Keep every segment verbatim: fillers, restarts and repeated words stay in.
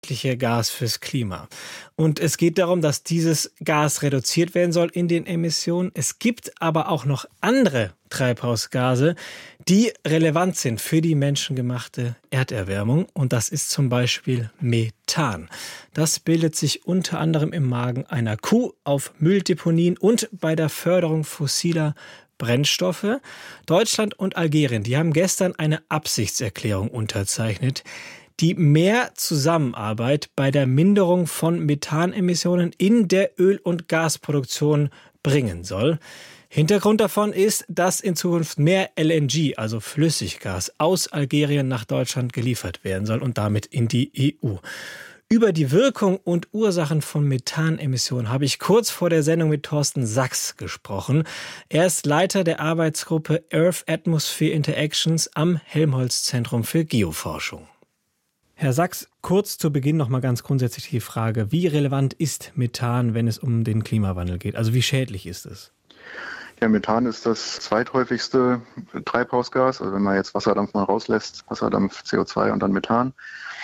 Gas fürs Klima. Und es geht darum, dass dieses Gas reduziert werden soll in den Emissionen. Es gibt aber auch noch andere Treibhausgase, die relevant sind für die menschengemachte Erderwärmung. Und das ist zum Beispiel Methan. Das bildet sich unter anderem im Magen einer Kuh, auf Mülldeponien und bei der Förderung fossiler Brennstoffe. Deutschland und Algerien, die haben gestern eine Absichtserklärung unterzeichnet, die mehr Zusammenarbeit bei der Minderung von Methanemissionen in der Öl- und Gasproduktion bringen soll. Hintergrund davon ist, dass in Zukunft mehr L N G, also Flüssiggas, aus Algerien nach Deutschland geliefert werden soll und damit in die E U. Über die Wirkung und Ursachen von Methanemissionen habe ich kurz vor der Sendung mit Thorsten Sachs gesprochen. Er ist Leiter der Arbeitsgruppe Earth Atmosphere Interactions am Helmholtz-Zentrum für Geoforschung. Herr Sachs, kurz zu Beginn noch mal ganz grundsätzlich die Frage, wie relevant ist Methan, wenn es um den Klimawandel geht? Also wie schädlich ist es? Ja, Methan ist das zweithäufigste Treibhausgas. Also wenn man jetzt Wasserdampf mal rauslässt, Wasserdampf, C O zwei und dann Methan.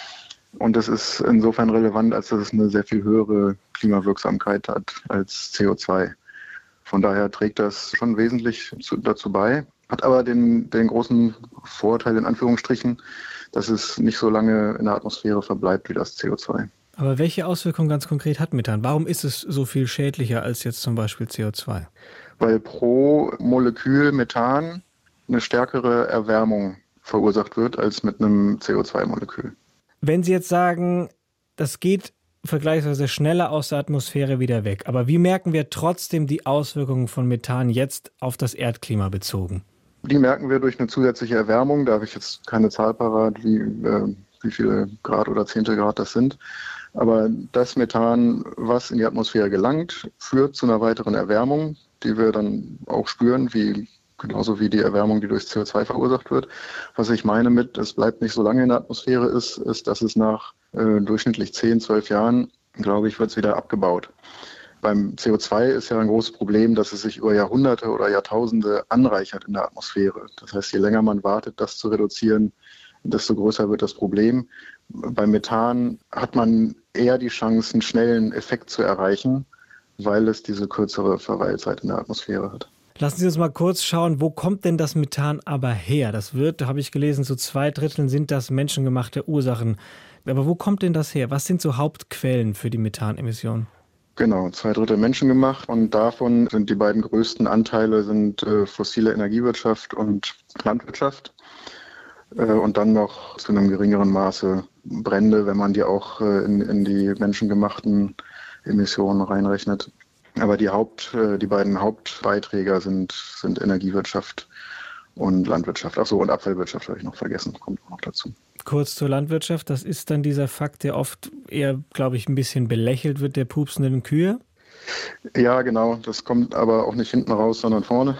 Und das ist insofern relevant, als dass es eine sehr viel höhere Klimawirksamkeit hat als C O zwei. Von daher trägt das schon wesentlich zu, dazu bei, hat aber den, den großen Vorteil in Anführungsstrichen, dass es nicht so lange in der Atmosphäre verbleibt wie das C O zwei. Aber welche Auswirkungen ganz konkret hat Methan? Warum ist es so viel schädlicher als jetzt zum Beispiel C O zwei? Weil pro Molekül Methan eine stärkere Erwärmung verursacht wird als mit einem C O zwei Molekül. Wenn Sie jetzt sagen, das geht vergleichsweise schneller aus der Atmosphäre wieder weg, aber wie merken wir trotzdem die Auswirkungen von Methan jetzt auf das Erdklima bezogen? Die merken wir durch eine zusätzliche Erwärmung. Da habe ich jetzt keine Zahl parat, wie, äh, wie viele Grad oder Zehntelgrad das sind. Aber das Methan, was in die Atmosphäre gelangt, führt zu einer weiteren Erwärmung, die wir dann auch spüren, wie, genauso wie die Erwärmung, die durch C O zwei verursacht wird. Was ich meine mit, es bleibt nicht so lange in der Atmosphäre, ist, ist dass es nach äh, durchschnittlich zehn, zwölf Jahren, glaube ich, wird es wieder abgebaut. Beim C O zwei ist ja ein großes Problem, dass es sich über Jahrhunderte oder Jahrtausende anreichert in der Atmosphäre. Das heißt, je länger man wartet, das zu reduzieren, desto größer wird das Problem. Beim Methan hat man eher die Chance, einen schnellen Effekt zu erreichen, weil es diese kürzere Verweilzeit in der Atmosphäre hat. Lassen Sie uns mal kurz schauen, wo kommt denn das Methan aber her? Das wird, da habe ich gelesen, zu zwei Dritteln sind das menschengemachte Ursachen. Aber wo kommt denn das her? Was sind so Hauptquellen für die Methanemissionen? Genau, zwei Drittel menschengemacht und davon sind die beiden größten Anteile sind äh, fossile Energiewirtschaft und Landwirtschaft äh, und dann noch zu einem geringeren Maße Brände, wenn man die auch äh, in, in die menschengemachten Emissionen reinrechnet. Aber die Haupt, äh, die beiden Hauptbeiträger sind, sind Energiewirtschaft und Landwirtschaft. Ach so, und Abfallwirtschaft habe ich noch vergessen, kommt auch noch dazu. Kurz zur Landwirtschaft, das ist dann dieser Fakt, der oft eher, glaube ich, ein bisschen belächelt wird, der pupsenden Kühe. Ja, genau, das kommt aber auch nicht hinten raus, sondern vorne,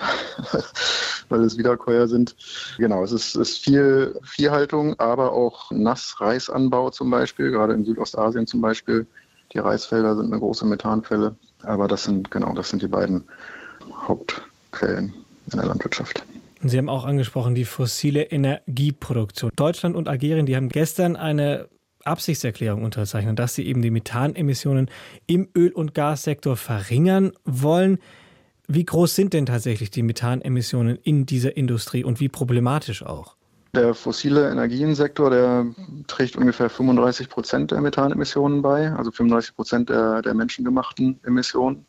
weil es Wiederkäuer sind. Genau, es ist, ist viel Viehhaltung, aber auch Nassreisanbau zum Beispiel, gerade in Südostasien zum Beispiel. Die Reisfelder sind eine große Methanquelle, aber das sind, genau, das sind die beiden Hauptquellen in der Landwirtschaft. Sie haben auch angesprochen, die fossile Energieproduktion. Deutschland und Algerien, die haben gestern eine Absichtserklärung unterzeichnet, dass sie eben die Methanemissionen im Öl- und Gassektor verringern wollen. Wie groß sind denn tatsächlich die Methanemissionen in dieser Industrie und wie problematisch auch? Der fossile Energiensektor, der trägt ungefähr fünfunddreißig Prozent der Methanemissionen bei, also fünfunddreißig Prozent der, der menschengemachten Emissionen.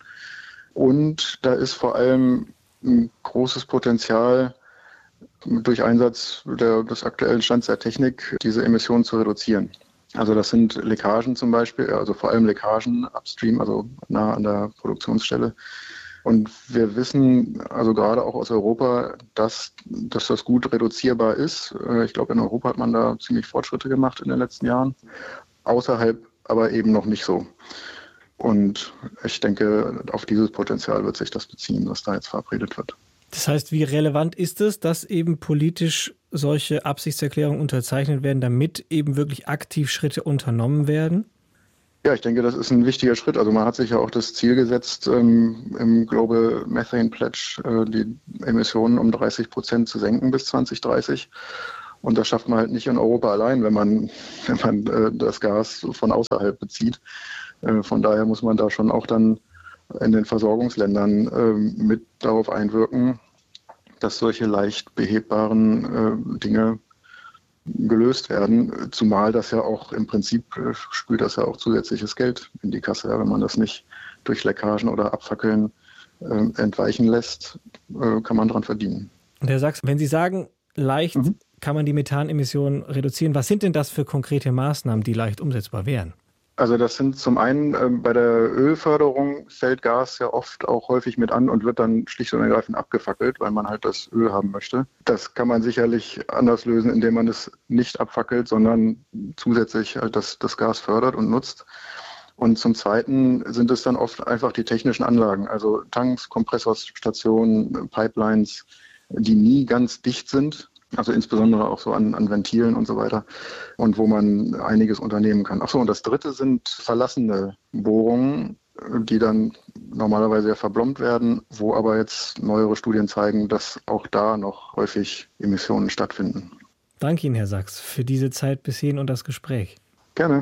Und da ist vor allem ein großes Potenzial, durch Einsatz der, des aktuellen Stands der Technik diese Emissionen zu reduzieren. Also das sind Leckagen zum Beispiel, also vor allem Leckagen upstream, also nah an der Produktionsstelle. Und wir wissen, also gerade auch aus Europa, dass, dass das gut reduzierbar ist. Ich glaube, in Europa hat man da ziemlich Fortschritte gemacht in den letzten Jahren. Außerhalb aber eben noch nicht so. Und ich denke, auf dieses Potenzial wird sich das beziehen, was da jetzt verabredet wird. Das heißt, wie relevant ist es, dass eben politisch solche Absichtserklärungen unterzeichnet werden, damit eben wirklich aktiv Schritte unternommen werden? Ja, ich denke, das ist ein wichtiger Schritt. Also man hat sich ja auch das Ziel gesetzt, ähm, im Global Methane Pledge äh, die Emissionen um dreißig Prozent zu senken bis zwanzig dreißig. Und das schafft man halt nicht in Europa allein, wenn man, wenn man äh, das Gas von außerhalb bezieht. Äh, von daher muss man da schon auch dann in den Versorgungsländern äh, mit darauf einwirken, dass solche leicht behebbaren äh, Dinge gelöst werden. Zumal das ja auch im Prinzip äh, spült das ja auch zusätzliches Geld in die Kasse, ja, wenn man das nicht durch Leckagen oder Abfackeln äh, entweichen lässt, äh, kann man dran verdienen. Und Herr Sachs, wenn Sie sagen, leicht mhm. kann man die Methanemissionen reduzieren, was sind denn das für konkrete Maßnahmen, die leicht umsetzbar wären? Also das sind zum einen äh, bei der Ölförderung fällt Gas ja oft auch häufig mit an und wird dann schlicht und ergreifend abgefackelt, weil man halt das Öl haben möchte. Das kann man sicherlich anders lösen, indem man es nicht abfackelt, sondern zusätzlich halt das, das Gas fördert und nutzt. Und zum Zweiten sind es dann oft einfach die technischen Anlagen, also Tanks, Kompressorstationen, Pipelines, die nie ganz dicht sind. Also insbesondere auch so an, an Ventilen und so weiter und wo man einiges unternehmen kann. Ach so, und das Dritte sind verlassene Bohrungen, die dann normalerweise ja verblombt werden, wo aber jetzt neuere Studien zeigen, dass auch da noch häufig Emissionen stattfinden. Danke Ihnen, Herr Sachs, für diese Zeit bis hierhin und das Gespräch. Gerne.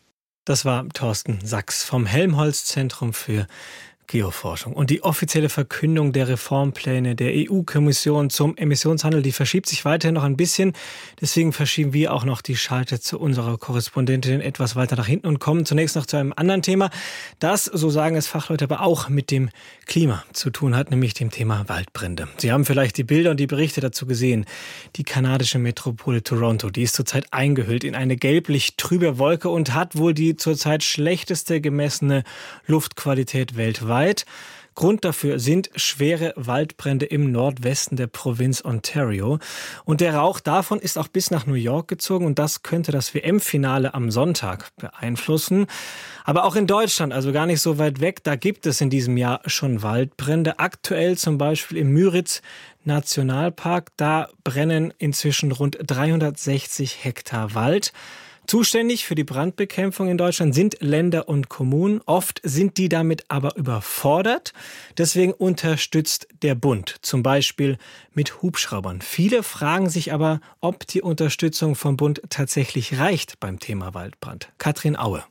Das war Thorsten Sachs vom Helmholtz-Zentrum für Geoforschung. Und die offizielle Verkündung der Reformpläne der E U-Kommission zum Emissionshandel, die verschiebt sich weiterhin noch ein bisschen. Deswegen verschieben wir auch noch die Schalte zu unserer Korrespondentin etwas weiter nach hinten und kommen zunächst noch zu einem anderen Thema, das, so sagen es Fachleute, aber auch mit dem Klima zu tun hat, nämlich dem Thema Waldbrände. Sie haben vielleicht die Bilder und die Berichte dazu gesehen. Die kanadische Metropole Toronto, die ist zurzeit eingehüllt in eine gelblich-trübe Wolke und hat wohl die zurzeit schlechteste gemessene Luftqualität weltweit. Grund dafür sind schwere Waldbrände im Nordwesten der Provinz Ontario. Und der Rauch davon ist auch bis nach New York gezogen und das könnte das W M-Finale am Sonntag beeinflussen. Aber auch in Deutschland, also gar nicht so weit weg, da gibt es in diesem Jahr schon Waldbrände. Aktuell zum Beispiel im Müritz-Nationalpark, da brennen inzwischen rund dreihundertsechzig Hektar Wald. Zuständig für die Brandbekämpfung in Deutschland sind Länder und Kommunen. Oft sind die damit aber überfordert. Deswegen unterstützt der Bund, zum Beispiel mit Hubschraubern. Viele fragen sich aber, ob die Unterstützung vom Bund tatsächlich reicht beim Thema Waldbrand. Katrin Aue.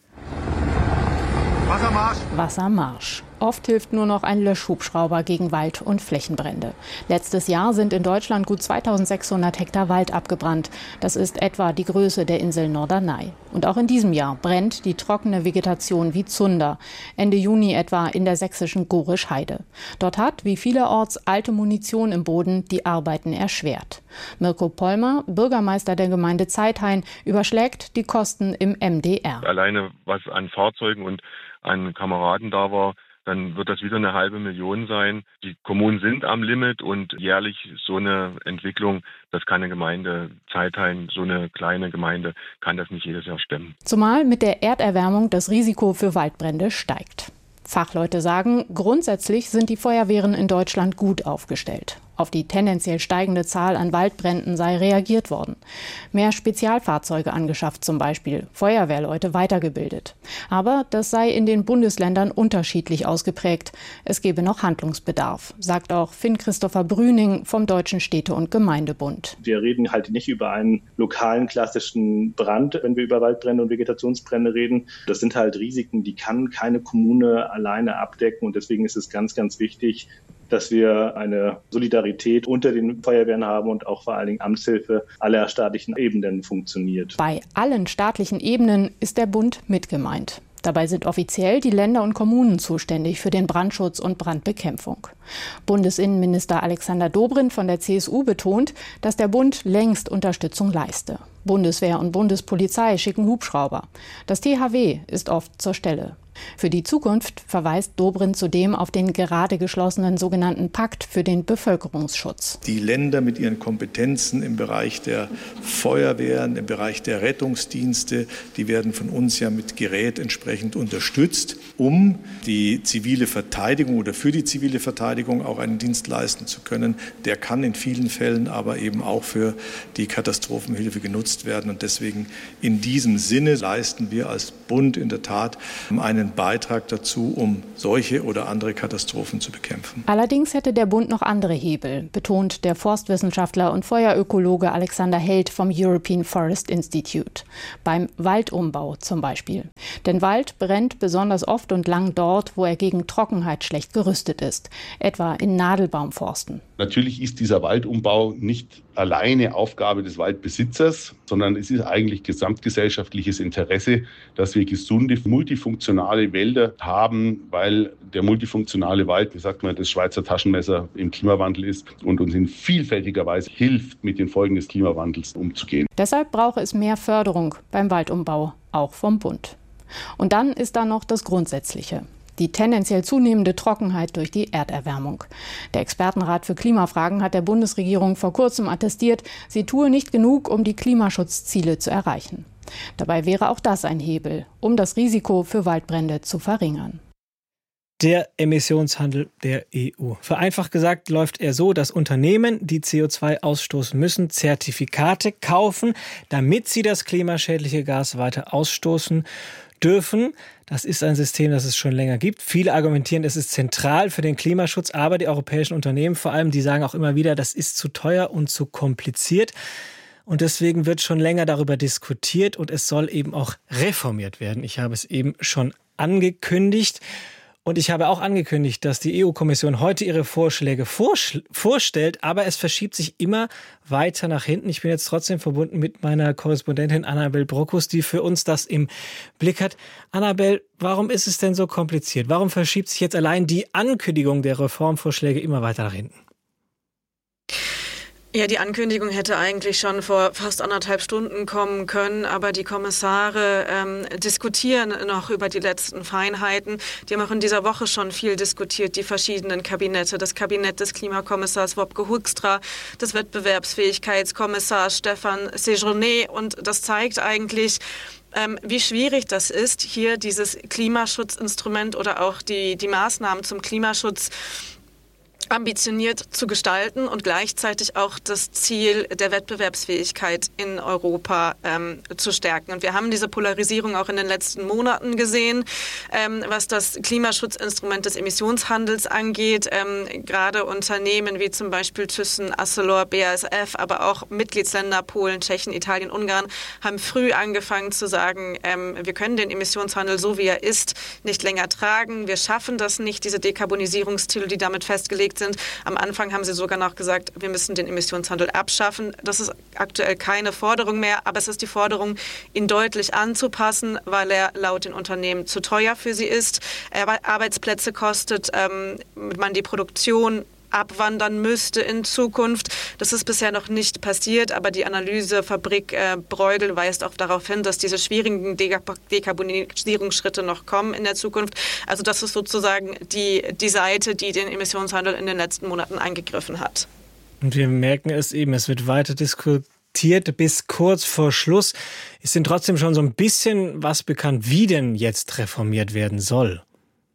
Wassermarsch. Wassermarsch. Oft hilft nur noch ein Löschhubschrauber gegen Wald- und Flächenbrände. Letztes Jahr sind in Deutschland gut zweitausendsechshundert Hektar Wald abgebrannt. Das ist etwa die Größe der Insel Norderney. Und auch in diesem Jahr brennt die trockene Vegetation wie Zunder. Ende Juni etwa in der sächsischen Gorisch-Heide. Dort hat, wie vielerorts, alte Munition im Boden die Arbeiten erschwert. Mirko Pollmer, Bürgermeister der Gemeinde Zeithain, überschlägt die Kosten im M D R. Alleine was an Fahrzeugen und an Kameraden da war, dann wird das wieder eine halbe Million sein. Die Kommunen sind am Limit und jährlich so eine Entwicklung, das kann eine Gemeinde, Zeithain, so eine kleine Gemeinde, kann das nicht jedes Jahr stemmen. Zumal mit der Erderwärmung das Risiko für Waldbrände steigt. Fachleute sagen, grundsätzlich sind die Feuerwehren in Deutschland gut aufgestellt. Auf die tendenziell steigende Zahl an Waldbränden sei reagiert worden. Mehr Spezialfahrzeuge angeschafft zum Beispiel, Feuerwehrleute weitergebildet. Aber das sei in den Bundesländern unterschiedlich ausgeprägt. Es gebe noch Handlungsbedarf, sagt auch Finn-Christopher Brüning vom Deutschen Städte- und Gemeindebund. Wir reden halt nicht über einen lokalen klassischen Brand, wenn wir über Waldbrände und Vegetationsbrände reden. Das sind halt Risiken, die kann keine Kommune alleine abdecken. Und deswegen ist es ganz, ganz wichtig, dass wir eine Solidarität unter den Feuerwehren haben und auch vor allen Dingen Amtshilfe aller staatlichen Ebenen funktioniert. Bei allen staatlichen Ebenen ist der Bund mit gemeint. Dabei sind offiziell die Länder und Kommunen zuständig für den Brandschutz und Brandbekämpfung. Bundesinnenminister Alexander Dobrindt von der C S U betont, dass der Bund längst Unterstützung leiste. Bundeswehr und Bundespolizei schicken Hubschrauber. Das T H W ist oft zur Stelle. Für die Zukunft verweist Dobrindt zudem auf den gerade geschlossenen sogenannten Pakt für den Bevölkerungsschutz. Die Länder mit ihren Kompetenzen im Bereich der Feuerwehren, im Bereich der Rettungsdienste, die werden von uns ja mit Gerät entsprechend unterstützt, um die zivile Verteidigung oder für die zivile Verteidigung auch einen Dienst leisten zu können. Der kann in vielen Fällen aber eben auch für die Katastrophenhilfe genutzt werden. Und deswegen in diesem Sinne leisten wir als Bund in der Tat einen einen Beitrag dazu, um solche oder andere Katastrophen zu bekämpfen. Allerdings hätte der Bund noch andere Hebel, betont der Forstwissenschaftler und Feuerökologe Alexander Held vom European Forest Institute. Beim Waldumbau zum Beispiel. Denn Wald brennt besonders oft und lang dort, wo er gegen Trockenheit schlecht gerüstet ist, etwa in Nadelbaumforsten. Natürlich ist dieser Waldumbau nicht alleine Aufgabe des Waldbesitzers, sondern es ist eigentlich gesamtgesellschaftliches Interesse, dass wir gesunde, multifunktionale Wälder haben, weil der multifunktionale Wald, wie sagt man, das Schweizer Taschenmesser im Klimawandel ist und uns in vielfältiger Weise hilft, mit den Folgen des Klimawandels umzugehen. Deshalb brauche es mehr Förderung beim Waldumbau, auch vom Bund. Und dann ist da noch das Grundsätzliche. Die tendenziell zunehmende Trockenheit durch die Erderwärmung. Der Expertenrat für Klimafragen hat der Bundesregierung vor kurzem attestiert, sie tue nicht genug, um die Klimaschutzziele zu erreichen. Dabei wäre auch das ein Hebel, um das Risiko für Waldbrände zu verringern. Der Emissionshandel der E U. Vereinfacht gesagt läuft er so, dass Unternehmen, die C O zwei ausstoßen müssen, Zertifikate kaufen, damit sie das klimaschädliche Gas weiter ausstoßen dürfen. Das ist ein System, das es schon länger gibt. Viele argumentieren, es ist zentral für den Klimaschutz, aber die europäischen Unternehmen vor allem, die sagen auch immer wieder, das ist zu teuer und zu kompliziert. Und deswegen wird schon länger darüber diskutiert und es soll eben auch reformiert werden. Ich habe es eben schon angekündigt. Und ich habe auch angekündigt, dass die E U-Kommission heute ihre Vorschläge vorstellt, aber es verschiebt sich immer weiter nach hinten. Ich bin jetzt trotzdem verbunden mit meiner Korrespondentin Annabel Brockus, die für uns das im Blick hat. Annabel, warum ist es denn so kompliziert? Warum verschiebt sich jetzt allein die Ankündigung der Reformvorschläge immer weiter nach hinten? Ja, die Ankündigung hätte eigentlich schon vor fast anderthalb Stunden kommen können, aber die Kommissare ähm, diskutieren noch über die letzten Feinheiten. Die haben auch in dieser Woche schon viel diskutiert, die verschiedenen Kabinette. Das Kabinett des Klimakommissars Wopke Hoekstra, des Wettbewerbsfähigkeitskommissars Stefan Séjourné. Und das zeigt eigentlich, Ähm, wie schwierig das ist, hier dieses Klimaschutzinstrument oder auch die, die Maßnahmen zum Klimaschutz ambitioniert zu gestalten und gleichzeitig auch das Ziel der Wettbewerbsfähigkeit in Europa ähm, zu stärken. Und wir haben diese Polarisierung auch in den letzten Monaten gesehen, ähm, was das Klimaschutzinstrument des Emissionshandels angeht. Ähm, gerade Unternehmen wie zum Beispiel Thyssen, Arcelor, B A S F, aber auch Mitgliedsländer Polen, Tschechien, Italien, Ungarn haben früh angefangen zu sagen, ähm, wir können den Emissionshandel so wie er ist nicht länger tragen. Wir schaffen das nicht, diese Dekarbonisierungsziele, die damit festgelegt sind. Am Anfang haben sie sogar noch gesagt, wir müssen den Emissionshandel abschaffen. Das ist aktuell keine Forderung mehr, aber es ist die Forderung, ihn deutlich anzupassen, weil er laut den Unternehmen zu teuer für sie ist. Er Arbeitsplätze kostet, ähm, man die Produktion abwandern müsste in Zukunft. Das ist bisher noch nicht passiert, aber die Analysefabrik äh, Bruegel weist auch darauf hin, dass diese schwierigen Dekarbonisierungsschritte noch kommen in der Zukunft. Also das ist sozusagen die, die Seite, die den Emissionshandel in den letzten Monaten angegriffen hat. Und wir merken es eben, es wird weiter diskutiert bis kurz vor Schluss. Ist denn trotzdem schon so ein bisschen was bekannt, wie denn jetzt reformiert werden soll?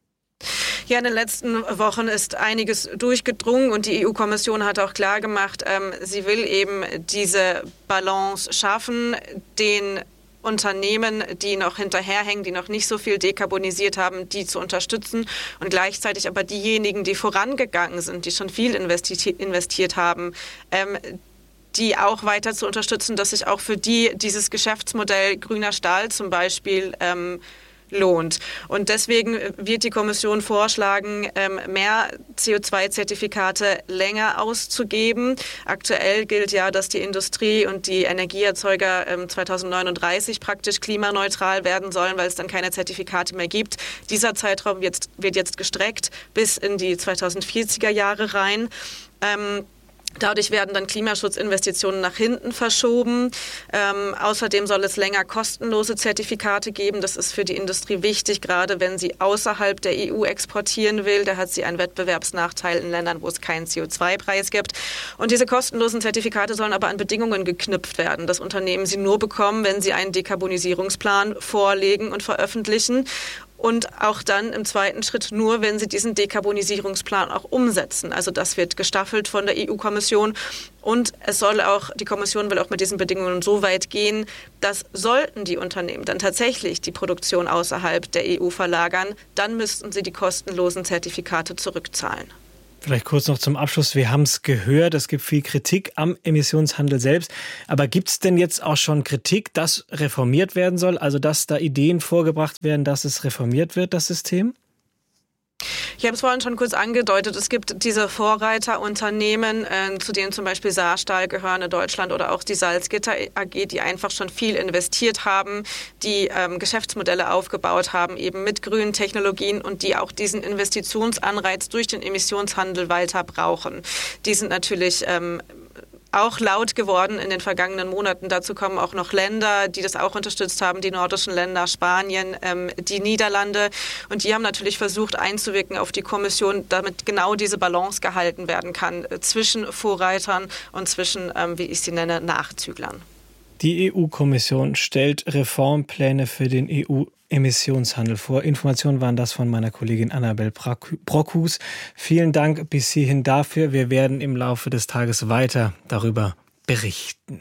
Ja, in den letzten Wochen ist einiges durchgedrungen und die E U-Kommission hat auch klargemacht, ähm, sie will eben diese Balance schaffen, den Unternehmen, die noch hinterherhängen, die noch nicht so viel dekarbonisiert haben, die zu unterstützen und gleichzeitig aber diejenigen, die vorangegangen sind, die schon viel investi- investiert haben, ähm, die auch weiter zu unterstützen, dass sich auch für die dieses Geschäftsmodell grüner Stahl zum Beispiel ähm, lohnt. Und deswegen wird die Kommission vorschlagen, mehr C O zwei Zertifikate länger auszugeben. Aktuell gilt ja, dass die Industrie und die Energieerzeuger zweitausendneununddreißig praktisch klimaneutral werden sollen, weil es dann keine Zertifikate mehr gibt. Dieser Zeitraum wird, wird jetzt gestreckt bis in die zweitausendvierziger Jahre rein. Ähm, Dadurch werden dann Klimaschutzinvestitionen nach hinten verschoben. Ähm, außerdem soll es länger kostenlose Zertifikate geben. Das ist für die Industrie wichtig, gerade wenn sie außerhalb der E U exportieren will. Da hat sie einen Wettbewerbsnachteil in Ländern, wo es keinen C O zwei Preis gibt. Und diese kostenlosen Zertifikate sollen aber an Bedingungen geknüpft werden, dass Unternehmen sie nur bekommen, wenn sie einen Dekarbonisierungsplan vorlegen und veröffentlichen. Und auch dann im zweiten Schritt nur, wenn sie diesen Dekarbonisierungsplan auch umsetzen. Also das wird gestaffelt von der E U-Kommission. Und es soll auch, die Kommission will auch mit diesen Bedingungen so weit gehen, dass sollten die Unternehmen dann tatsächlich die Produktion außerhalb der E U verlagern, dann müssten sie die kostenlosen Zertifikate zurückzahlen. Vielleicht kurz noch zum Abschluss. Wir haben es gehört, es gibt viel Kritik am Emissionshandel selbst. Aber gibt es denn jetzt auch schon Kritik, dass reformiert werden soll? Also dass da Ideen vorgebracht werden, dass es reformiert wird, das System? Ich habe es vorhin schon kurz angedeutet, es gibt diese Vorreiterunternehmen, äh, zu denen zum Beispiel Saarstahl gehören in Deutschland oder auch die Salzgitter A G, die einfach schon viel investiert haben, die ähm, Geschäftsmodelle aufgebaut haben, eben mit grünen Technologien und die auch diesen Investitionsanreiz durch den Emissionshandel weiter brauchen. Die sind natürlich ähm, auch laut geworden in den vergangenen Monaten. Dazu kommen auch noch Länder, die das auch unterstützt haben, die nordischen Länder, Spanien, ähm, die Niederlande. Und die haben natürlich versucht einzuwirken auf die Kommission, damit genau diese Balance gehalten werden kann äh, zwischen Vorreitern und zwischen, ähm, wie ich sie nenne, Nachzüglern. Die E U-Kommission stellt Reformpläne für den E U-Emissionshandel vor. Informationen waren das von meiner Kollegin Annabel Brockhus. Vielen Dank bis hierhin dafür. Wir werden im Laufe des Tages weiter darüber berichten.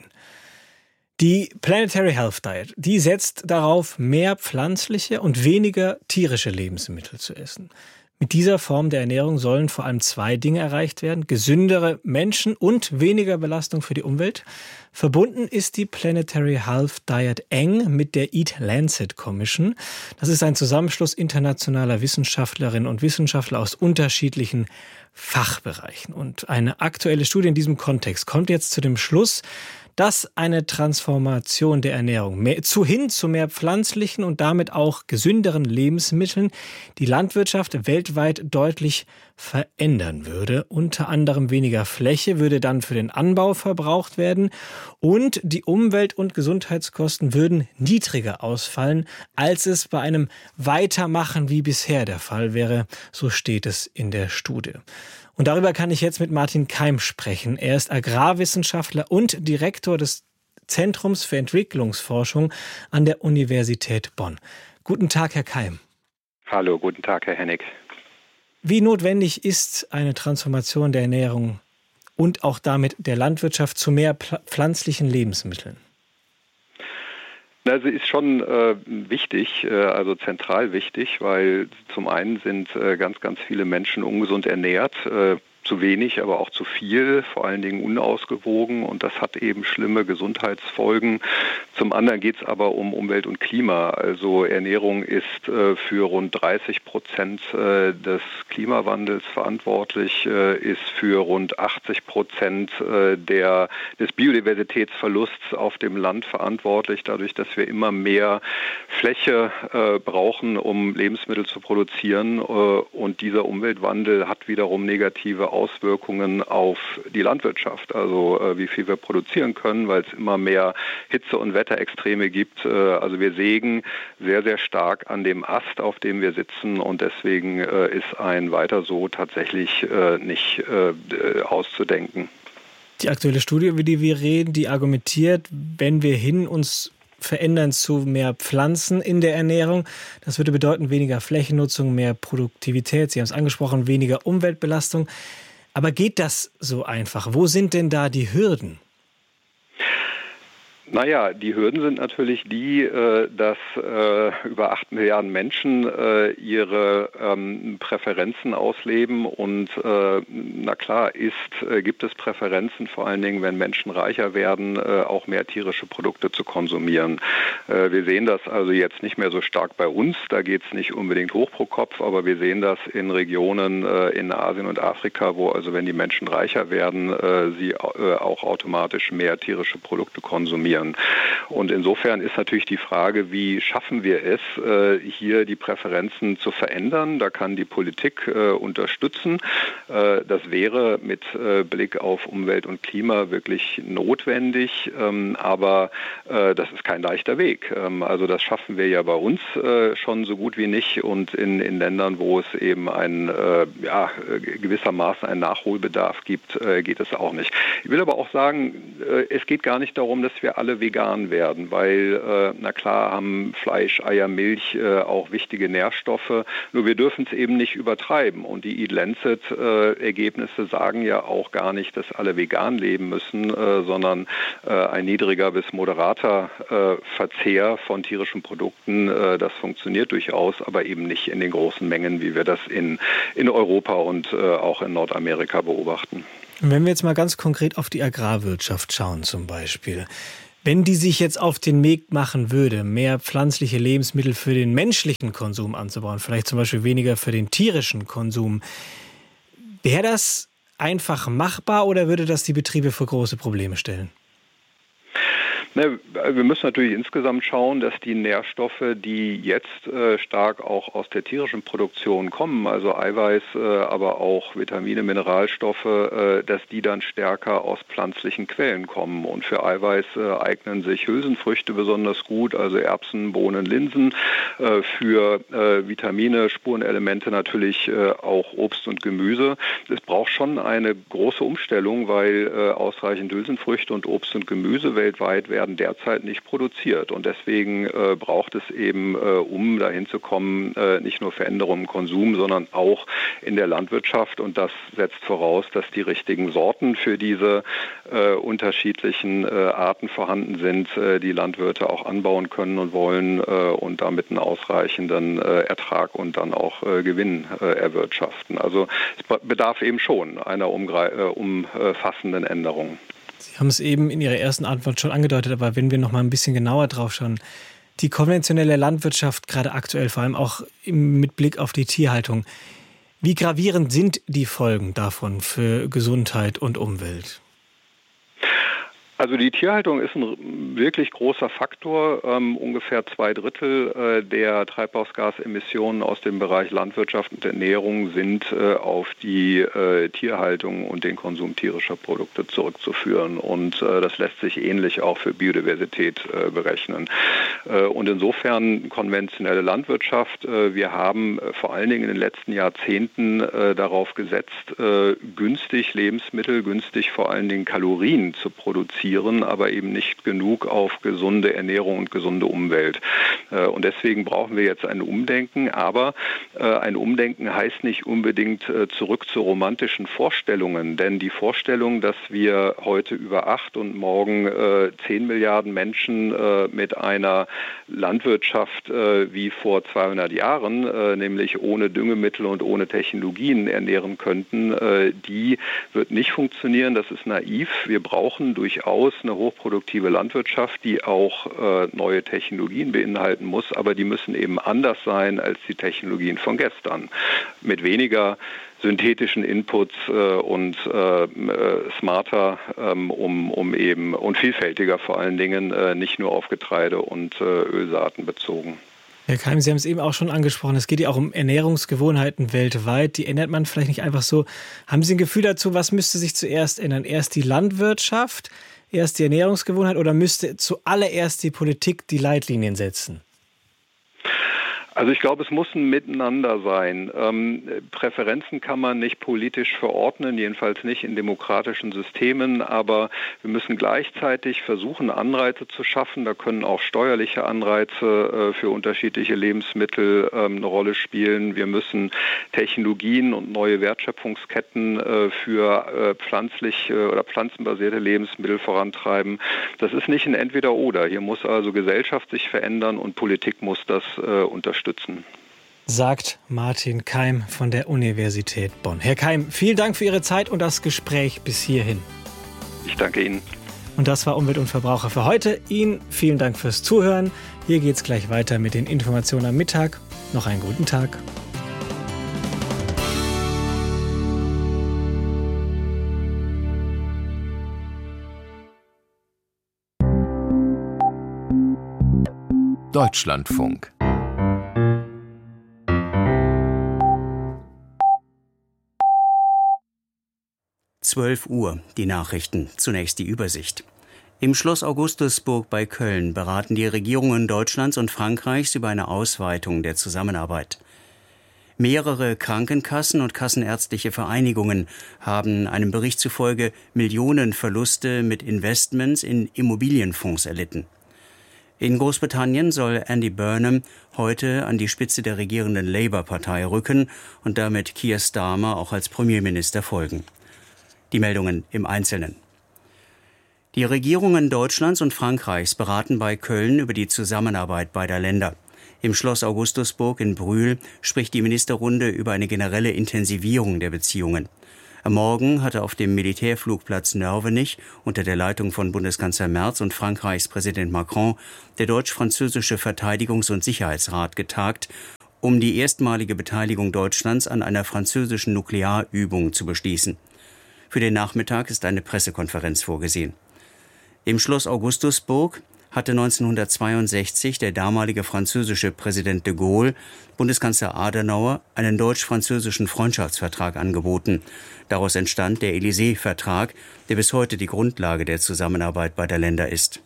Die Planetary Health Diet, die setzt darauf, mehr pflanzliche und weniger tierische Lebensmittel zu essen. Mit dieser Form der Ernährung sollen vor allem zwei Dinge erreicht werden: gesündere Menschen und weniger Belastung für die Umwelt. Verbunden ist die Planetary Health Diet eng mit der Eat Lancet Commission. Das ist ein Zusammenschluss internationaler Wissenschaftlerinnen und Wissenschaftler aus unterschiedlichen Fachbereichen. Und eine aktuelle Studie in diesem Kontext kommt jetzt zu dem Schluss, dass eine Transformation der Ernährung mehr, zu hin zu mehr pflanzlichen und damit auch gesünderen Lebensmitteln die Landwirtschaft weltweit deutlich verändern würde. Unter anderem weniger Fläche würde dann für den Anbau verbraucht werden und die Umwelt- und Gesundheitskosten würden niedriger ausfallen, als es bei einem Weitermachen wie bisher der Fall wäre. So steht es in der Studie. Und darüber kann ich jetzt mit Martin Keim sprechen. Er ist Agrarwissenschaftler und Direktor des Zentrums für Entwicklungsforschung an der Universität Bonn. Guten Tag, Herr Keim. Hallo, guten Tag, Herr Hennig. Wie notwendig ist eine Transformation der Ernährung und auch damit der Landwirtschaft zu mehr pflanzlichen Lebensmitteln? Also ist schon äh, wichtig, äh, also zentral wichtig, weil zum einen sind äh, ganz, ganz viele Menschen ungesund ernährt, äh, zu wenig, aber auch zu viel, vor allen Dingen unausgewogen, und das hat eben schlimme Gesundheitsfolgen. Zum anderen geht es aber um Umwelt und Klima. Also Ernährung ist äh, für rund dreißig Prozent äh, des Klimawandels verantwortlich, äh, ist für rund achtzig Prozent äh, der, des Biodiversitätsverlusts auf dem Land verantwortlich, dadurch, dass wir immer mehr Fläche äh, brauchen, um Lebensmittel zu produzieren. Äh, und dieser Umweltwandel hat wiederum negative Auswirkungen auf die Landwirtschaft, also äh, wie viel wir produzieren können, weil es immer mehr Hitze- und Wetterextreme gibt. Äh, also wir sägen sehr, sehr stark an dem Ast, auf dem wir sitzen, und deswegen äh, ist ein Weiter so tatsächlich äh, nicht äh, auszudenken. Die aktuelle Studie, über die wir reden, die argumentiert, wenn wir hin uns verändern zu mehr Pflanzen in der Ernährung. Das würde bedeuten weniger Flächennutzung, mehr Produktivität, Sie haben es angesprochen, weniger Umweltbelastung. Aber geht das so einfach? Wo sind denn da die Hürden? Naja, die Hürden sind natürlich die, dass über acht Milliarden Menschen ihre Präferenzen ausleben, und na klar ist, gibt es Präferenzen, vor allen Dingen, wenn Menschen reicher werden, auch mehr tierische Produkte zu konsumieren. Wir sehen das also jetzt nicht mehr so stark bei uns, da geht es nicht unbedingt hoch pro Kopf, aber wir sehen das in Regionen in Asien und Afrika, wo also, wenn die Menschen reicher werden, sie auch automatisch mehr tierische Produkte konsumieren. Und insofern ist natürlich die Frage, wie schaffen wir es, hier die Präferenzen zu verändern? Da kann die Politik unterstützen. Das wäre mit Blick auf Umwelt und Klima wirklich notwendig, aber das ist kein leichter Weg. Also das schaffen wir ja bei uns schon so gut wie nicht, und in, in Ländern, wo es eben ein, ja, gewissermaßen einen Nachholbedarf gibt, geht es auch nicht. Ich will aber auch sagen, es geht gar nicht darum, dass wir alle alle vegan werden, weil, äh, na klar, haben Fleisch, Eier, Milch äh, auch wichtige Nährstoffe, nur wir dürfen es eben nicht übertreiben. Und die Eat-Lancet-Ergebnisse äh, sagen ja auch gar nicht, dass alle vegan leben müssen, äh, sondern äh, ein niedriger bis moderater äh, Verzehr von tierischen Produkten, äh, das funktioniert durchaus, aber eben nicht in den großen Mengen, wie wir das in, in Europa und äh, auch in Nordamerika beobachten. Wenn wir jetzt mal ganz konkret auf die Agrarwirtschaft schauen zum Beispiel. Wenn die sich jetzt auf den Weg machen würde, mehr pflanzliche Lebensmittel für den menschlichen Konsum anzubauen, vielleicht zum Beispiel weniger für den tierischen Konsum, wäre das einfach machbar oder würde das die Betriebe vor große Probleme stellen? Ne, wir müssen natürlich insgesamt schauen, dass die Nährstoffe, die jetzt äh, stark auch aus der tierischen Produktion kommen, also Eiweiß, äh, aber auch Vitamine, Mineralstoffe, äh, dass die dann stärker aus pflanzlichen Quellen kommen. Und für Eiweiß äh, eignen sich Hülsenfrüchte besonders gut, also Erbsen, Bohnen, Linsen. Äh, für äh, Vitamine, Spurenelemente natürlich äh, auch Obst und Gemüse. Es braucht schon eine große Umstellung, weil äh, ausreichend Hülsenfrüchte und Obst und Gemüse weltweit werden derzeit nicht produziert. Und deswegen äh, braucht es eben, äh, um dahin zu kommen, äh, nicht nur Veränderungen im Konsum, sondern auch in der Landwirtschaft. Und das setzt voraus, dass die richtigen Sorten für diese äh, unterschiedlichen äh, Arten vorhanden sind, äh, die Landwirte auch anbauen können und wollen äh, und damit einen ausreichenden äh, Ertrag und dann auch äh, Gewinn äh, erwirtschaften. Also es bedarf eben schon einer umgre- äh, umfassenden Änderung. Sie haben es eben in Ihrer ersten Antwort schon angedeutet, aber wenn wir noch mal ein bisschen genauer drauf schauen, die konventionelle Landwirtschaft, gerade aktuell vor allem auch mit Blick auf die Tierhaltung, wie gravierend sind die Folgen davon für Gesundheit und Umwelt? Also die Tierhaltung ist ein wirklich großer Faktor. Ähm, ungefähr zwei Drittel äh, der Treibhausgasemissionen aus dem Bereich Landwirtschaft und Ernährung sind äh, auf die äh, Tierhaltung und den Konsum tierischer Produkte zurückzuführen. Und äh, das lässt sich ähnlich auch für Biodiversität äh, berechnen. Äh, und insofern konventionelle Landwirtschaft. Äh, wir haben äh, vor allen Dingen in den letzten Jahrzehnten äh, darauf gesetzt, äh, günstig Lebensmittel, günstig vor allen Dingen Kalorien zu produzieren, aber eben nicht genug auf gesunde Ernährung und gesunde Umwelt. Und deswegen brauchen wir jetzt ein Umdenken, aber ein Umdenken heißt nicht unbedingt zurück zu romantischen Vorstellungen, denn die Vorstellung, dass wir heute über acht und morgen zehn Milliarden Menschen mit einer Landwirtschaft wie vor zweihundert Jahren, nämlich ohne Düngemittel und ohne Technologien ernähren könnten, die wird nicht funktionieren. Das ist naiv. Wir brauchen durchaus eine hochproduktive Landwirtschaft, die auch äh, neue Technologien beinhalten muss, aber die müssen eben anders sein als die Technologien von gestern. Mit weniger synthetischen Inputs äh, und äh, smarter, ähm, um, um eben und vielfältiger vor allen Dingen, äh, nicht nur auf Getreide und äh, Ölsaaten bezogen. Herr Keim, Sie haben es eben auch schon angesprochen, es geht ja auch um Ernährungsgewohnheiten weltweit. Die ändert man vielleicht nicht einfach so. Haben Sie ein Gefühl dazu, was müsste sich zuerst ändern? Erst die Landwirtschaft, erst die Ernährungsgewohnheit oder müsste zuallererst die Politik die Leitlinien setzen? Also ich glaube, es muss ein Miteinander sein. Ähm, Präferenzen kann man nicht politisch verordnen, jedenfalls nicht in demokratischen Systemen, aber wir müssen gleichzeitig versuchen, Anreize zu schaffen. Da können auch steuerliche Anreize äh, für unterschiedliche Lebensmittel ähm, eine Rolle spielen. Wir müssen Technologien und neue Wertschöpfungsketten äh, für äh, pflanzlich äh, oder pflanzenbasierte Lebensmittel vorantreiben. Das ist nicht ein Entweder-Oder. Hier muss also Gesellschaft sich verändern und Politik muss das äh, unterstützen. Sagt Martin Keim von der Universität Bonn. Herr Keim, vielen Dank für Ihre Zeit und das Gespräch bis hierhin. Ich danke Ihnen. Und das war Umwelt und Verbraucher für heute. Ihnen vielen Dank fürs Zuhören. Hier geht's gleich weiter mit den Informationen am Mittag. Noch einen guten Tag. Deutschlandfunk. zwölf Uhr, die Nachrichten. Zunächst die Übersicht. Im Schloss Augustusburg bei Köln beraten die Regierungen Deutschlands und Frankreichs über eine Ausweitung der Zusammenarbeit. Mehrere Krankenkassen und kassenärztliche Vereinigungen haben einem Bericht zufolge Millionenverluste mit Investments in Immobilienfonds erlitten. In Großbritannien soll Andy Burnham heute an die Spitze der regierenden Labour-Partei rücken und damit Keir Starmer auch als Premierminister folgen. Die Meldungen im Einzelnen. Die Regierungen Deutschlands und Frankreichs beraten bei Köln über die Zusammenarbeit beider Länder. Im Schloss Augustusburg in Brühl spricht die Ministerrunde über eine generelle Intensivierung der Beziehungen. Am Morgen hatte auf dem Militärflugplatz Nörvenich unter der Leitung von Bundeskanzler Merz und Frankreichs Präsident Macron der deutsch-französische Verteidigungs- und Sicherheitsrat getagt, um die erstmalige Beteiligung Deutschlands an einer französischen Nuklearübung zu beschließen. Für den Nachmittag ist eine Pressekonferenz vorgesehen. Im Schloss Augustusburg hatte neunzehnhundertzweiundsechzig der damalige französische Präsident de Gaulle Bundeskanzler Adenauer einen deutsch-französischen Freundschaftsvertrag angeboten. Daraus entstand der Élysée-Vertrag, der bis heute die Grundlage der Zusammenarbeit beider Länder ist.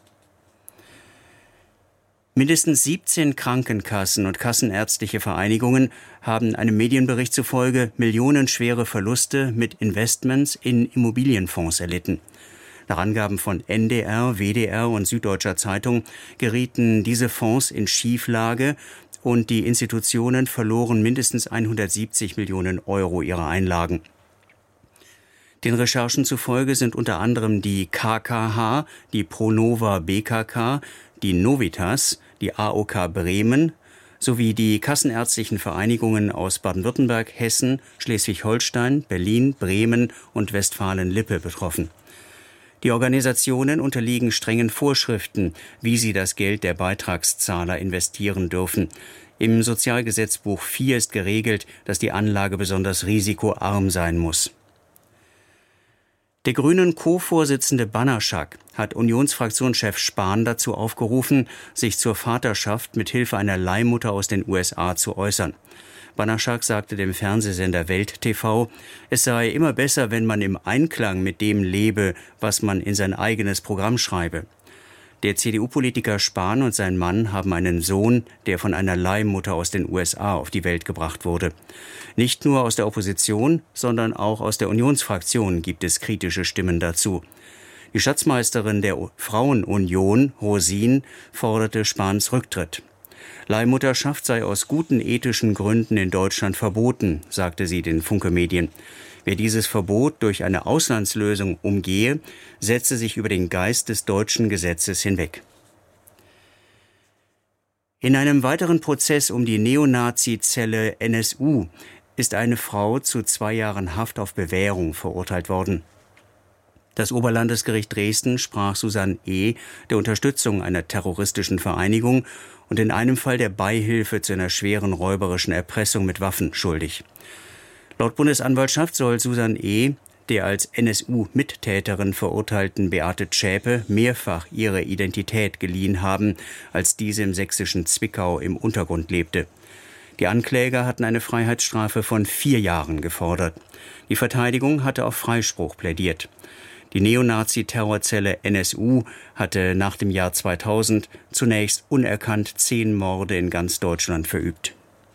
Mindestens siebzehn Krankenkassen und kassenärztliche Vereinigungen haben einem Medienbericht zufolge millionenschwere Verluste mit Investments in Immobilienfonds erlitten. Nach Angaben von N D R, W D R und Süddeutscher Zeitung gerieten diese Fonds in Schieflage und die Institutionen verloren mindestens hundertsiebzig Millionen Euro ihrer Einlagen. Den Recherchen zufolge sind unter anderem die K K H, die Pronova B K K, die Novitas, die A O K Bremen sowie die kassenärztlichen Vereinigungen aus Baden-Württemberg, Hessen, Schleswig-Holstein, Berlin, Bremen und Westfalen-Lippe betroffen. Die Organisationen unterliegen strengen Vorschriften, wie sie das Geld der Beitragszahler investieren dürfen. Im Sozialgesetzbuch vier ist geregelt, dass die Anlage besonders risikoarm sein muss. Der Grünen Co-Vorsitzende Banaszak hat Unionsfraktionschef Spahn dazu aufgerufen, sich zur Vaterschaft mit Hilfe einer Leihmutter aus den U S A zu äußern. Banaszak sagte dem Fernsehsender Welt T V, es sei immer besser, wenn man im Einklang mit dem lebe, was man in sein eigenes Programm schreibe. Der C D U-Politiker Spahn und sein Mann haben einen Sohn, der von einer Leihmutter aus den U S A auf die Welt gebracht wurde. Nicht nur aus der Opposition, sondern auch aus der Unionsfraktion gibt es kritische Stimmen dazu. Die Schatzmeisterin der Frauenunion, Rosin, forderte Spahns Rücktritt. Leihmutterschaft sei aus guten ethischen Gründen in Deutschland verboten, sagte sie den Funke-Medien. Wer dieses Verbot durch eine Auslandslösung umgehe, setze sich über den Geist des deutschen Gesetzes hinweg. In einem weiteren Prozess um die Neonazi-Zelle N S U ist eine Frau zu zwei Jahren Haft auf Bewährung verurteilt worden. Das Oberlandesgericht Dresden sprach Susanne E. der Unterstützung einer terroristischen Vereinigung und in einem Fall der Beihilfe zu einer schweren räuberischen Erpressung mit Waffen schuldig. Laut Bundesanwaltschaft soll Susanne E. der als N S U-Mittäterin verurteilten Beate Zschäpe mehrfach ihre Identität geliehen haben, als diese im sächsischen Zwickau im Untergrund lebte. Die Ankläger hatten eine Freiheitsstrafe von vier Jahren gefordert. Die Verteidigung hatte auf Freispruch plädiert. Die Neonazi-Terrorzelle N S U hatte nach dem Jahr zweitausend zunächst unerkannt zehn Morde in ganz Deutschland verübt.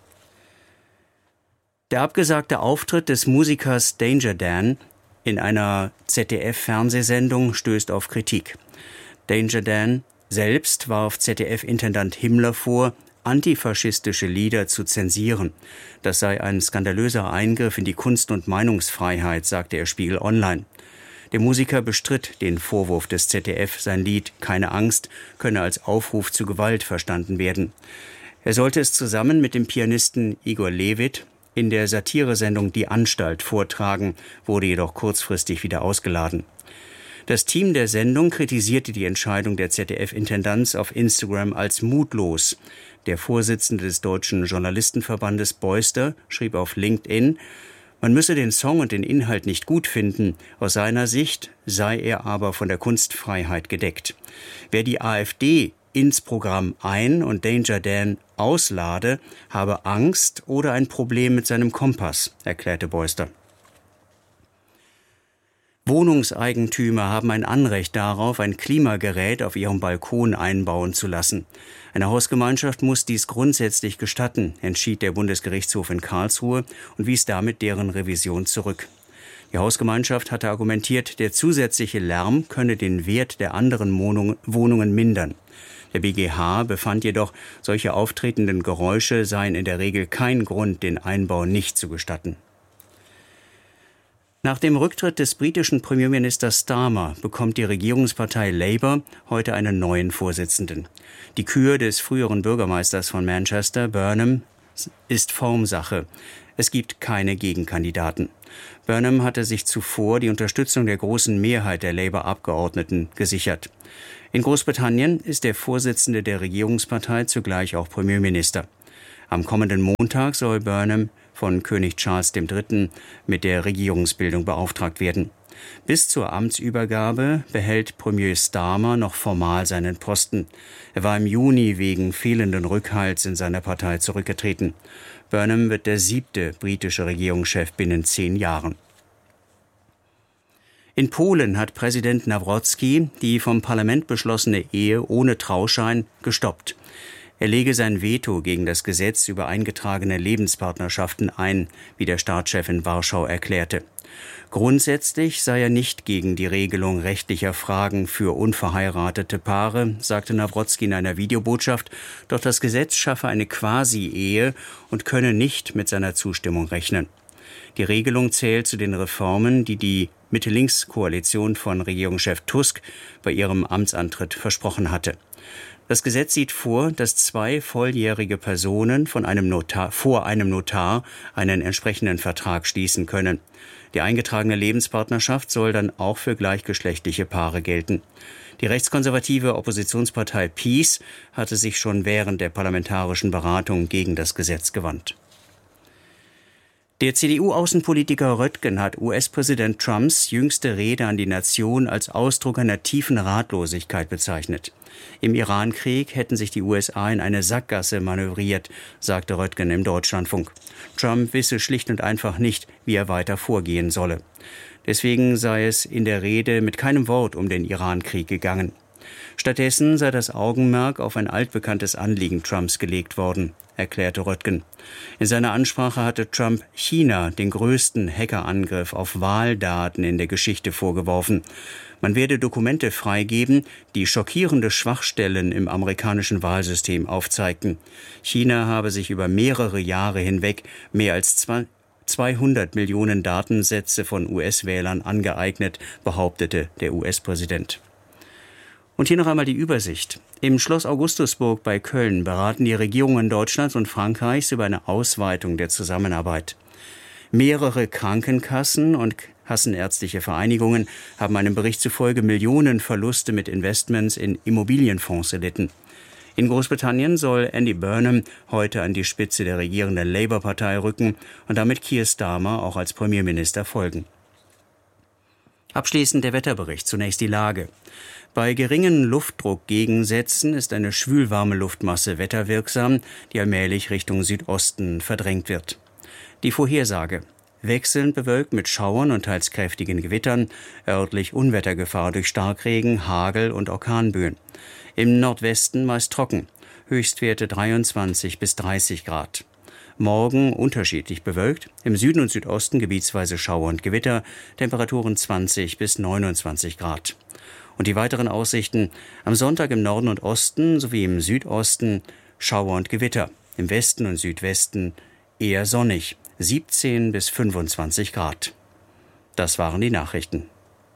Der abgesagte Auftritt des Musikers Danger Dan in einer Z D F-Fernsehsendung stößt auf Kritik. Danger Dan selbst warf Z D F-Intendant Himmler vor, antifaschistische Lieder zu zensieren. Das sei ein skandalöser Eingriff in die Kunst- und Meinungsfreiheit, sagte er Spiegel Online. Der Musiker bestritt den Vorwurf des Z D F, sein Lied »Keine Angst« könne als Aufruf zu Gewalt verstanden werden. Er sollte es zusammen mit dem Pianisten Igor Levit in der Satiresendung »Die Anstalt« vortragen, wurde jedoch kurzfristig wieder ausgeladen. Das Team der Sendung kritisierte die Entscheidung der Z D F-Intendanz auf Instagram als mutlos. Der Vorsitzende des Deutschen Journalistenverbandes Beuster schrieb auf LinkedIn, man müsse den Song und den Inhalt nicht gut finden, aus seiner Sicht sei er aber von der Kunstfreiheit gedeckt. Wer die AfD ins Programm ein- und Danger Dan auslade, habe Angst oder ein Problem mit seinem Kompass, erklärte Beuster. Wohnungseigentümer haben ein Anrecht darauf, ein Klimagerät auf ihrem Balkon einbauen zu lassen. Eine Hausgemeinschaft muss dies grundsätzlich gestatten, entschied der Bundesgerichtshof in Karlsruhe und wies damit deren Revision zurück. Die Hausgemeinschaft hatte argumentiert, der zusätzliche Lärm könne den Wert der anderen Wohnungen mindern. Der B G H befand jedoch, solche auftretenden Geräusche seien in der Regel kein Grund, den Einbau nicht zu gestatten. Nach dem Rücktritt des britischen Premierministers Starmer bekommt die Regierungspartei Labour heute einen neuen Vorsitzenden. Die Kür des früheren Bürgermeisters von Manchester, Burnham, ist Formsache. Es gibt keine Gegenkandidaten. Burnham hatte sich zuvor die Unterstützung der großen Mehrheit der Labour-Abgeordneten gesichert. In Großbritannien ist der Vorsitzende der Regierungspartei zugleich auch Premierminister. Am kommenden Montag soll Burnham von König Charles der Dritte mit der Regierungsbildung beauftragt werden. Bis zur Amtsübergabe behält Premier Starmer noch formal seinen Posten. Er war im Juni wegen fehlenden Rückhalts in seiner Partei zurückgetreten. Burnham wird der siebte britische Regierungschef binnen zehn Jahren. In Polen hat Präsident Nawrocki die vom Parlament beschlossene Ehe ohne Trauschein gestoppt. Er lege sein Veto gegen das Gesetz über eingetragene Lebenspartnerschaften ein, wie der Staatschef in Warschau erklärte. Grundsätzlich sei er nicht gegen die Regelung rechtlicher Fragen für unverheiratete Paare, sagte Nawrocki in einer Videobotschaft, doch das Gesetz schaffe eine Quasi-Ehe und könne nicht mit seiner Zustimmung rechnen. Die Regelung zählt zu den Reformen, die die Mitte-Links-Koalition von Regierungschef Tusk bei ihrem Amtsantritt versprochen hatte. Das Gesetz sieht vor, dass zwei volljährige Personen von einem Notar, vor einem Notar einen entsprechenden Vertrag schließen können. Die eingetragene Lebenspartnerschaft soll dann auch für gleichgeschlechtliche Paare gelten. Die rechtskonservative Oppositionspartei PiS hatte sich schon während der parlamentarischen Beratung gegen das Gesetz gewandt. Der C D U-Außenpolitiker Röttgen hat U S-Präsident Trumps jüngste Rede an die Nation als Ausdruck einer tiefen Ratlosigkeit bezeichnet. Im Irankrieg hätten sich die U S A in eine Sackgasse manövriert, sagte Röttgen im Deutschlandfunk. Trump wisse schlicht und einfach nicht, wie er weiter vorgehen solle. Deswegen sei es in der Rede mit keinem Wort um den Irankrieg gegangen. Stattdessen sei das Augenmerk auf ein altbekanntes Anliegen Trumps gelegt worden, erklärte Röttgen. In seiner Ansprache hatte Trump China den größten Hackerangriff auf Wahldaten in der Geschichte vorgeworfen. Man werde Dokumente freigeben, die schockierende Schwachstellen im amerikanischen Wahlsystem aufzeigten. China habe sich über mehrere Jahre hinweg mehr als zweihundert Millionen Datensätze von U S-Wählern angeeignet, behauptete der U S-Präsident. Und hier noch einmal die Übersicht. Im Schloss Augustusburg bei Köln beraten die Regierungen Deutschlands und Frankreichs über eine Ausweitung der Zusammenarbeit. Mehrere Krankenkassen und kassenärztliche Vereinigungen haben einem Bericht zufolge Millionen Verluste mit Investments in Immobilienfonds erlitten. In Großbritannien soll Andy Burnham heute an die Spitze der regierenden Labour-Partei rücken und damit Keir Starmer auch als Premierminister folgen. Abschließend der Wetterbericht, zunächst die Lage. Bei geringen Luftdruckgegensätzen ist eine schwülwarme Luftmasse wetterwirksam, die allmählich Richtung Südosten verdrängt wird. Die Vorhersage: wechselnd bewölkt mit Schauern und teils kräftigen Gewittern, örtlich Unwettergefahr durch Starkregen, Hagel und Orkanböen. Im Nordwesten meist trocken, Höchstwerte dreiundzwanzig bis dreißig Grad. Morgen unterschiedlich bewölkt, im Süden und Südosten gebietsweise Schauer und Gewitter, Temperaturen zwanzig bis neunundzwanzig Grad. Und die weiteren Aussichten: am Sonntag im Norden und Osten sowie im Südosten Schauer und Gewitter, im Westen und Südwesten eher sonnig, siebzehn bis fünfundzwanzig Grad. Das waren die Nachrichten.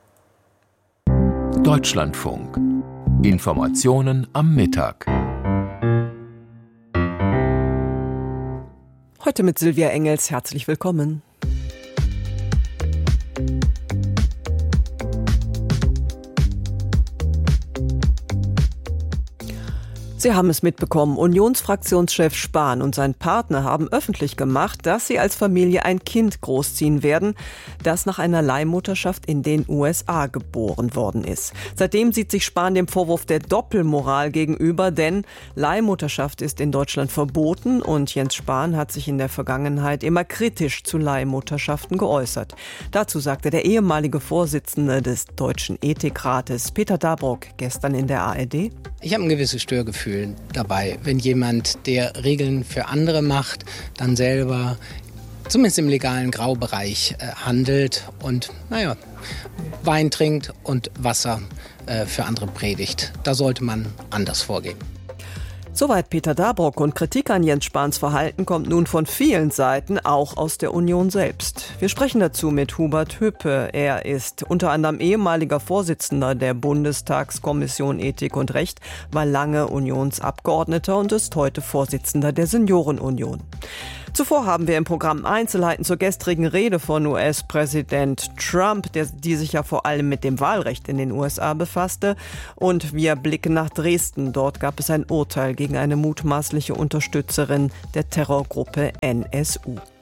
Deutschlandfunk. Informationen am Mittag. Heute mit Silvia Engels. Herzlich willkommen. Sie haben es mitbekommen, Unionsfraktionschef Spahn und sein Partner haben öffentlich gemacht, dass sie als Familie ein Kind großziehen werden, das nach einer Leihmutterschaft in den U S A geboren worden ist. Seitdem sieht sich Spahn dem Vorwurf der Doppelmoral gegenüber, denn Leihmutterschaft ist in Deutschland verboten und Jens Spahn hat sich in der Vergangenheit immer kritisch zu Leihmutterschaften geäußert. Dazu sagte der ehemalige Vorsitzende des Deutschen Ethikrates, Peter Dabrock, gestern in der A R D: Ich habe ein gewisses Störgefühl dabei, wenn jemand, der Regeln für andere macht, dann selber zumindest im legalen Graubereich äh, handelt und, naja, Wein trinkt und Wasser äh, für andere predigt. Da sollte man anders vorgehen. Soweit Peter Dabrock, und Kritik an Jens Spahns Verhalten kommt nun von vielen Seiten, auch aus der Union selbst. Wir sprechen dazu mit Hubert Hüppe. Er ist unter anderem ehemaliger Vorsitzender der Bundestagskommission Ethik und Recht, war lange Unionsabgeordneter und ist heute Vorsitzender der Seniorenunion. Zuvor haben wir im Programm Einzelheiten zur gestrigen Rede von U S-Präsident Trump, der, die sich ja vor allem mit dem Wahlrecht in den U S A befasste. Und wir blicken nach Dresden. Dort gab es ein Urteil gegen eine mutmaßliche Unterstützerin der Terrorgruppe N S U.